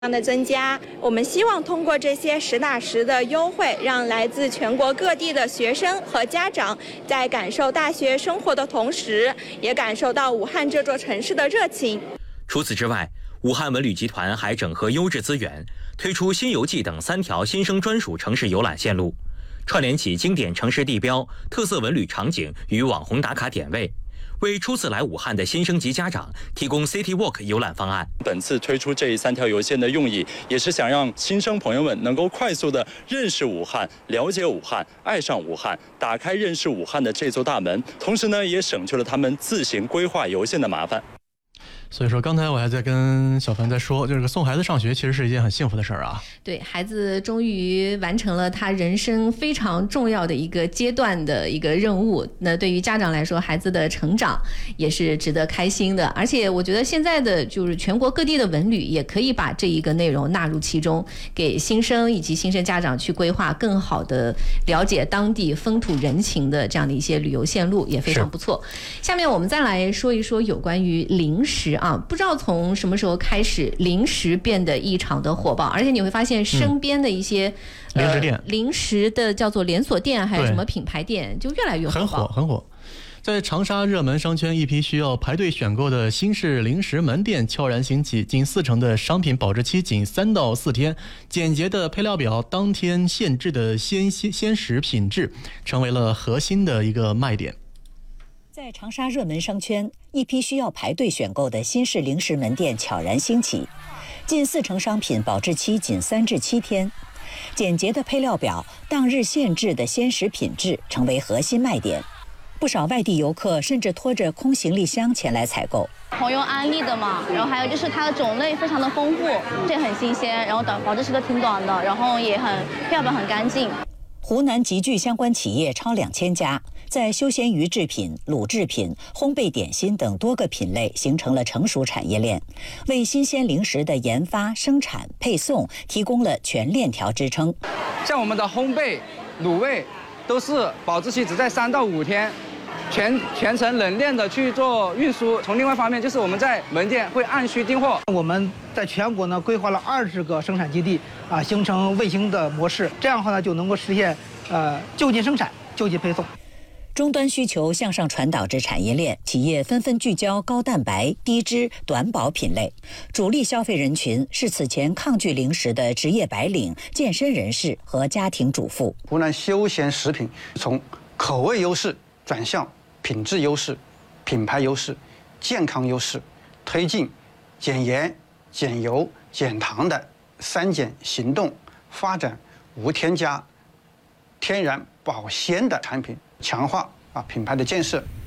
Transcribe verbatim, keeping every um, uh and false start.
的增加，我们希望通过这些实打实的优惠，让来自全国各地的学生和家长在感受大学生活的同时，也感受到武汉这座城市的热情。 除此之外，武汉文旅集团还整合优质资源，推出新游记等三条新生专属城市游览线路，串联起经典城市地标、特色文旅场景与网红打卡点位，为初次来武汉的新生级家长提供 City Walk 游览方案。 本次推出这三条游线的用意，也是想让新生朋友们能够快速的认识武汉、了解武汉、爱上武汉，打开认识武汉的这座大门。同时呢，也省去了他们自行规划游线的麻烦。 所以说，刚才我还在跟小凡在说，就是送孩子上学其实是一件很幸福的事儿啊。 对，孩子终于完成了他人生非常重要的一个阶段的一个任务。那对于家长来说，孩子的成长也是值得开心的。而且我觉得现在的就是全国各地的文旅也可以把这一个内容纳入其中，给新生以及新生家长去规划更好的了解当地风土人情的这样的一些旅游线路，也非常不错。下面我们再来说一说有关于零食啊，不知道从什么时候开始，零食变得异常的火爆，而且你会发现身边的一些、 嗯、零食店、呃、 零食的叫做连锁店，还有什么品牌店，就越来越火爆， 很火，很火。在长沙热门商圈，一批需要排队选购的新式零食门店悄然兴起，近四成的商品保质期仅三到四天，简洁的配料表、当天限制的鲜鲜食品质，成为了核心的一个卖点。 在长沙热门商圈，一批需要排队选购的新式零食门店悄然兴起，近四成商品保质期仅三至七天，简洁的配料表、当日限制的鲜食品质成为核心卖点。不少外地游客甚至拖着空行李箱前来采购。 朋友安利的嘛，然后还有就是它的种类非常的丰富，这很新鲜，然后保质期都挺短的，然后也很配料表很干净。 湖南集聚相关企业超两千家，在休闲鱼制品、卤制品、烘焙点心等多个品类形成了成熟产业链，为新鲜零食的研发、生产、配送提供了全链条支撑。 像我们的烘焙、卤味都是保质期只在三到五天，全全程冷链的去做运输。从另外一方面，就是我们在门店会按需订货。 我们在全国呢规划了二十个生产基地啊，形成卫星的模式，这样的话呢就能够实现呃就近生产、就近配送。 终端需求向上传导至产业链，企业纷纷聚焦高蛋白、低脂、短保品类。主力消费人群是此前抗拒零食的职业白领、健身人士和家庭主妇。 湖南休闲食品从口味优势转向品质优势、品牌优势、健康优势，推进减盐、减油、减糖的三减行动，发展无添加、天然保鲜的产品，强化啊品牌的建设。